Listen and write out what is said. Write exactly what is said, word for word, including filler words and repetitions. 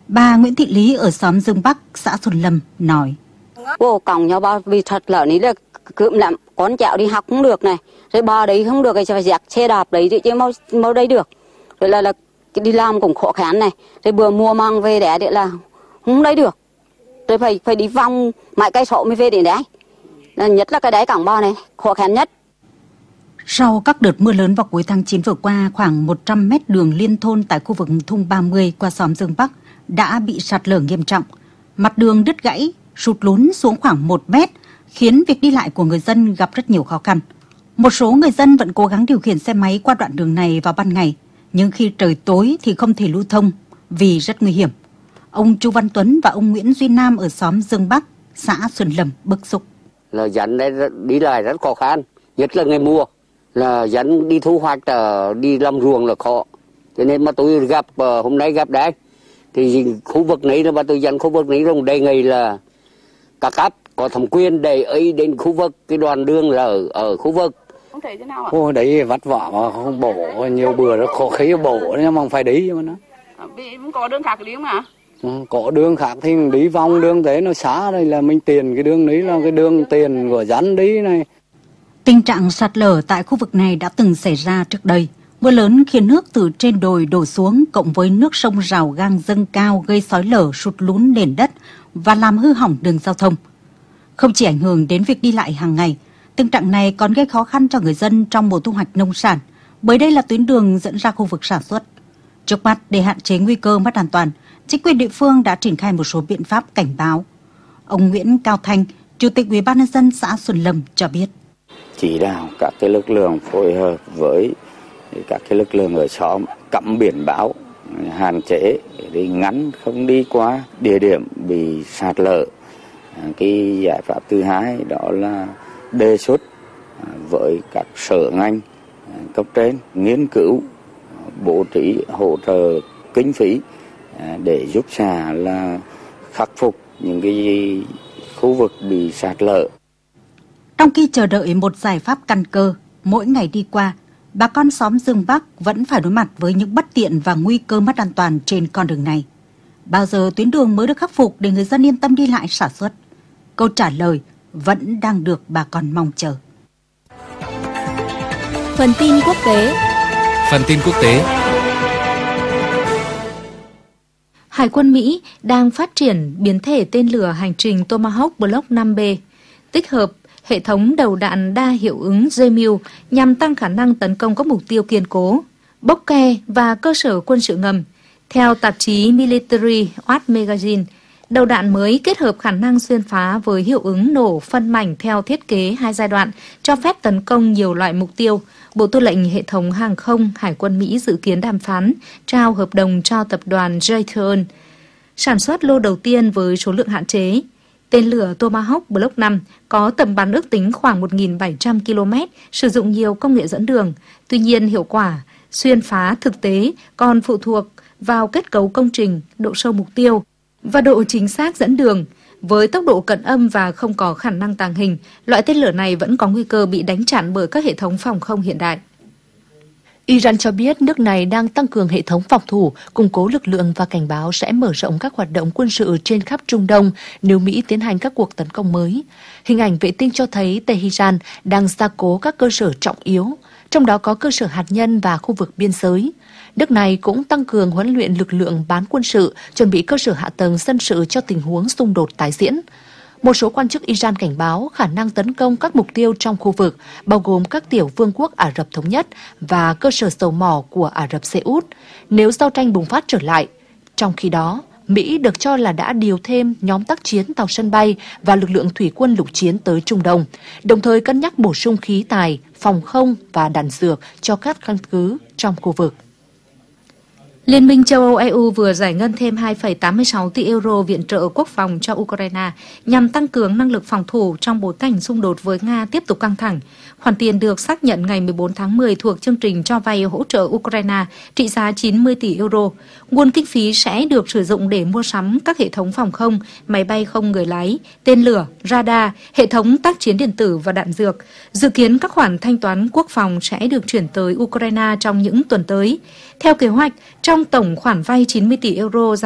Bà Nguyễn Thị Lý ở xóm Dương Bắc, xã Xuân Lâm nói. Vô còng nhau bao vì thật lỡ ní là cượm lắm, con cháu đi học không được này, rồi bò đấy không được, thì phải giặt xe đạp đấy chứ mau mau đây được, rồi là là đi làm cũng khó khăn này, rồi vừa mua mang về để để là không đấy được, rồi phải phải đi vòng mãi cây sổ mới về đến đấy, là nhất là cái đáy cảng bò này khó khăn nhất. Sau các đợt mưa lớn vào cuối tháng chín vừa qua, khoảng một trăm mét đường liên thôn tại khu vực thung ba mươi qua xóm Dương Bắc đã bị sạt lở nghiêm trọng. Mặt đường đứt gãy, sụt lún xuống khoảng một mét, khiến việc đi lại của người dân gặp rất nhiều khó khăn. Một số người dân vẫn cố gắng điều khiển xe máy qua đoạn đường này vào ban ngày, nhưng khi trời tối thì không thể lưu thông vì rất nguy hiểm. Ông Chu Văn Tuấn và ông Nguyễn Duy Nam ở xóm Dương Bắc, xã Xuân Lâm bức xúc. Là dân đi lại rất khó khăn, nhất là ngày mùa. Là dân đi thu hoạch, đi làm ruộng là khó. Cho nên mà tôi gặp, hôm nay gặp đấy, thì khu vực này là mà tôi dân khu vực này rồi đề nghị là các cấp có thẩm quyền để ấy đến khu vực, cái đoàn đường là ở, ở khu vực. Không thấy thế nào ạ? Ô, đấy vất vả mà không bổ, nhiều bữa nó khó khí bổ nhưng mà phải đi mà nó. Vì không có đường khác đi không ạ? Ừ, có đường khác thì đi vòng đường thế nó xa, đây là mình tiền cái đường đấy là cái đường tiền của dân đi này. Tình trạng sạt lở tại khu vực này đã từng xảy ra trước đây. Mưa lớn khiến nước từ trên đồi đổ xuống cộng với nước sông Rào Gang dâng cao gây xói lở sụt lún nền đất và làm hư hỏng đường giao thông. Không chỉ ảnh hưởng đến việc đi lại hàng ngày, tình trạng này còn gây khó khăn cho người dân trong mùa thu hoạch nông sản, bởi đây là tuyến đường dẫn ra khu vực sản xuất. Trước mắt, để hạn chế nguy cơ mất an toàn, chính quyền địa phương đã triển khai một số biện pháp cảnh báo. Ông Nguyễn Cao Thanh, Chủ tịch Ủy ban nhân dân xã Xuân Lâm cho biết. Chỉ đạo các cái lực lượng phối hợp với các cái lực lượng ở xóm cắm biển báo hạn chế để ngắn không đi qua địa điểm bị sạt lở. Cái giải pháp thứ hai đó là đề xuất với các sở ngành cấp trên nghiên cứu bố trí hỗ trợ kinh phí để giúp xã là khắc phục những cái khu vực bị sạt lở. Trong khi chờ đợi một giải pháp căn cơ, mỗi ngày đi qua, bà con xóm Dương Bắc vẫn phải đối mặt với những bất tiện và nguy cơ mất an toàn trên con đường này. Bao giờ tuyến đường mới được khắc phục để người dân yên tâm đi lại sản xuất? Câu trả lời vẫn đang được bà con mong chờ. Phần tin quốc tế. Phần tin quốc tế. Hải quân Mỹ đang phát triển biến thể tên lửa hành trình Tomahawk Block năm B, tích hợp hệ thống đầu đạn đa hiệu ứng gi em u nhằm tăng khả năng tấn công các mục tiêu kiên cố, bốc ke và cơ sở quân sự ngầm. Theo tạp chí Military Watch Magazine, đầu đạn mới kết hợp khả năng xuyên phá với hiệu ứng nổ phân mảnh theo thiết kế hai giai đoạn, cho phép tấn công nhiều loại mục tiêu. Bộ Tư lệnh Hệ thống Hàng không Hải quân Mỹ dự kiến đàm phán trao hợp đồng cho tập đoàn Raytheon sản xuất lô đầu tiên với số lượng hạn chế. Tên lửa Tomahawk Block năm có tầm bắn ước tính khoảng một nghìn bảy trăm ki lô mét, sử dụng nhiều công nghệ dẫn đường. Tuy nhiên, hiệu quả xuyên phá thực tế còn phụ thuộc vào kết cấu công trình, độ sâu mục tiêu và độ chính xác dẫn đường. Với tốc độ cận âm và không có khả năng tàng hình, loại tên lửa này vẫn có nguy cơ bị đánh chặn bởi các hệ thống phòng không hiện đại. Iran cho biết nước này đang tăng cường hệ thống phòng thủ, củng cố lực lượng và cảnh báo sẽ mở rộng các hoạt động quân sự trên khắp Trung Đông nếu Mỹ tiến hành các cuộc tấn công mới. Hình ảnh vệ tinh cho thấy Tehran đang gia cố các cơ sở trọng yếu, trong đó có cơ sở hạt nhân và khu vực biên giới. Nước này cũng tăng cường huấn luyện lực lượng bán quân sự, chuẩn bị cơ sở hạ tầng dân sự cho tình huống xung đột tái diễn. Một số quan chức Iran cảnh báo khả năng tấn công các mục tiêu trong khu vực, bao gồm các tiểu vương quốc Ả Rập Thống Nhất và cơ sở dầu mỏ của Ả Rập Xê Út, nếu giao tranh bùng phát trở lại. Trong khi đó, Mỹ được cho là đã điều thêm nhóm tác chiến tàu sân bay và lực lượng thủy quân lục chiến tới Trung Đông, đồng thời cân nhắc bổ sung khí tài, phòng không và đạn dược cho các căn cứ trong khu vực. Liên minh châu Âu e u vừa giải ngân thêm hai phẩy tám mươi sáu tỷ euro viện trợ quốc phòng cho Ukraine nhằm tăng cường năng lực phòng thủ trong bối cảnh xung đột với Nga tiếp tục căng thẳng. Khoản tiền được xác nhận ngày mười bốn tháng mười thuộc chương trình cho vay hỗ trợ Ukraine trị giá chín mươi tỷ euro. Nguồn kinh phí sẽ được sử dụng để mua sắm các hệ thống phòng không, máy bay không người lái, tên lửa, radar, hệ thống tác chiến điện tử và đạn dược. Dự kiến các khoản thanh toán quốc phòng sẽ được chuyển tới Ukraine trong những tuần tới. Theo kế hoạch, trong tổng khoản vay chín mươi tỷ euro